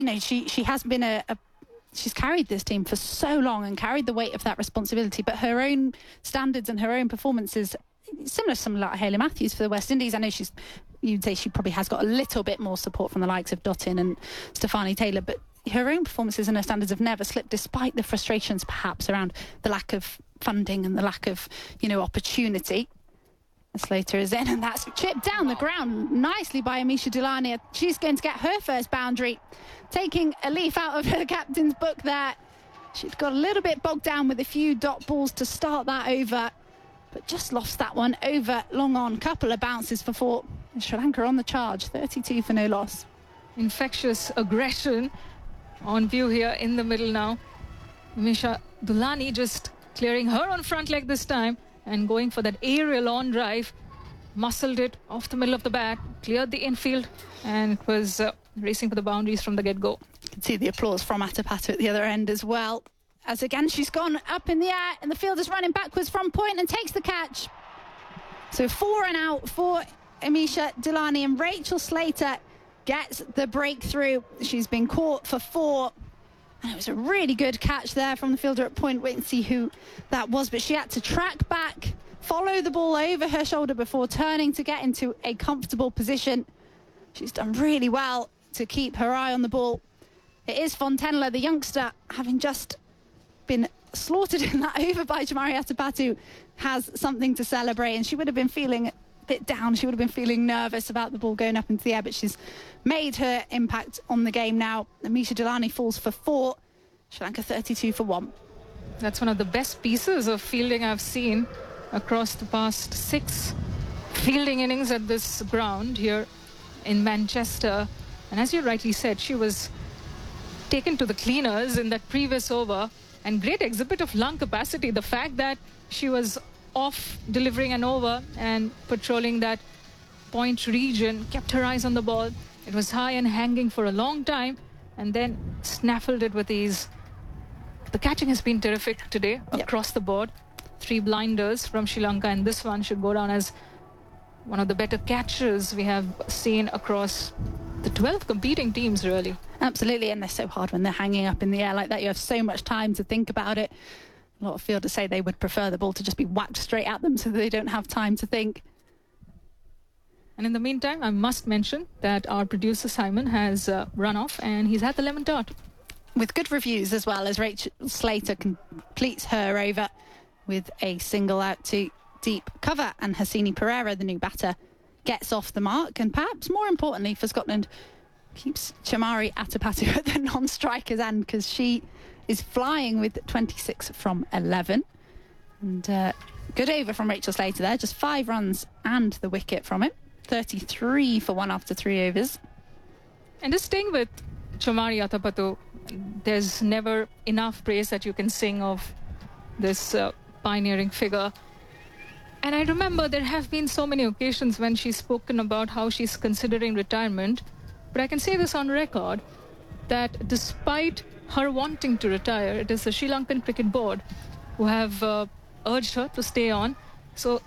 she has been she's carried this team for so long and carried the weight of that responsibility, but her own standards and her own performances, similar to someone like Hayley Matthews for the West Indies. I know you'd say she probably has got a little bit more support from the likes of Dottin and Stefani Taylor, but her own performances and her standards have never slipped, despite the frustrations perhaps around the lack of funding and the lack of, opportunity. Slater is in, and that's chipped down the ground nicely by Amisha Dulani. She's going to get her first boundary, taking a leaf out of her captain's book there. She'd got a little bit bogged down with a few dot balls to start that over, but just lost that one over long on. Couple of bounces for 4. Sri Lanka on the charge, 32 for no loss. Infectious aggression on view here in the middle now. Amisha Dulani just clearing her on front leg this time and going for that aerial on drive. Muscled it off the middle of the bat, cleared the infield, and it was racing for the boundaries from the get-go. You can see the applause from Atapatu at the other end as well. As again, she's gone up in the air, and the fielder's running backwards from point and takes the catch. So 4 and out for Amisha Dulani, and Rachel Slater gets the breakthrough. She's been caught for 4. And it was a really good catch there from the fielder at point. Wait and see who that was. But she had to track back, follow the ball over her shoulder before turning to get into a comfortable position. She's done really well to keep her eye on the ball. It is Fontenla, the youngster, having just been slaughtered in that over by Chamari Atapatu, has something to celebrate. And she would have been feeling a bit down. She would have been feeling nervous about the ball going up into the air, but she's made her impact on the game now. Amisha Dulani falls for 4. Sri Lanka 32 for 1. That's one of the best pieces of fielding I've seen across the past 6 fielding innings at this ground here in Manchester. And as you rightly said, she was taken to the cleaners in that previous over, and great exhibit of lung capacity. The fact that she was off delivering an over and patrolling that point region, kept her eyes on the ball. It was high and hanging for a long time, and then snaffled it with ease. The catching has been terrific today across the board. 3 blinders from Sri Lanka, and this one should go down as one of the better catches we have seen across the 12 competing teams, really. Absolutely, and they're so hard when they're hanging up in the air like that. You have so much time to think about it. A lot of fielders say they would prefer the ball to just be whacked straight at them so they don't have time to think. And in the meantime, I must mention that our producer Simon has run off, and he's had the lemon tart. With good reviews as well, as Rachel Slater completes her over with a single out to deep cover, and Hasini Pereira, the new batter, gets off the mark, and perhaps more importantly for Scotland, keeps Chamari Atapatu at the non-striker's end, because she is flying with 26 from 11. And good over from Rachel Slater there, just 5 runs and the wicket from it. 33 for 1 after 3 overs. And just staying with Chamari Atapatu, there's never enough praise that you can sing of this pioneering figure. And I remember there have been so many occasions when she's spoken about how she's considering retirement. But I can say this on record, that despite her wanting to retire, it is the Sri Lankan Cricket Board who have urged her to stay on. So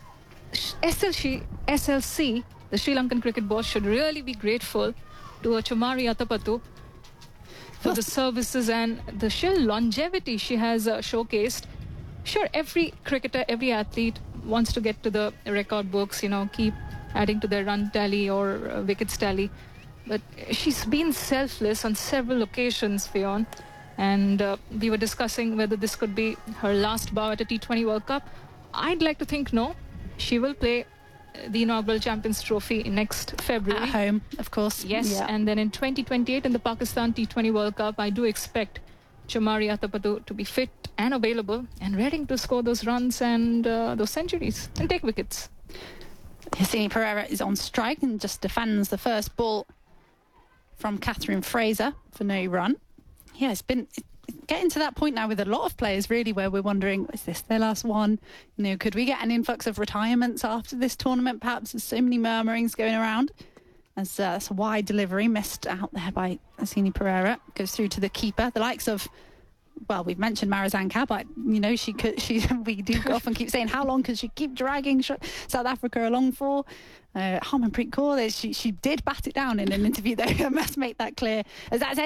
SLC, the Sri Lankan Cricket Board, should really be grateful to Chamari Atapatu for the services and the sheer longevity she has showcased. Sure, every cricketer, every athlete wants to get to the record books, keep adding to their run tally or wickets tally. But she's been selfless on several occasions, Fionn. And we were discussing whether this could be her last bow at a T20 World Cup. I'd like to think no. She will play the inaugural Champions Trophy next February. At home, of course. Yes, yeah. And then in 2028 in the Pakistan T20 World Cup, I do expect Chamari Atapatu to be fit and available and ready to score those runs and those centuries and take wickets. Hasini Pereira is on strike and just defends the first ball from Catherine Fraser for no run. Yeah, it's been getting to that point now with a lot of players, really, where we're wondering, is this their last one? Could we get an influx of retirements after this tournament? Perhaps there's so many murmurings going around. As that's a wide delivery missed out there by Hasini Pereira. Goes through to the keeper. The likes of well, we've mentioned Marizanne Kapp. We do often keep saying, how long can she keep dragging South Africa along for? Harmanpreet Kaur, she did bat it down in an interview, though. I must make that clear. As that's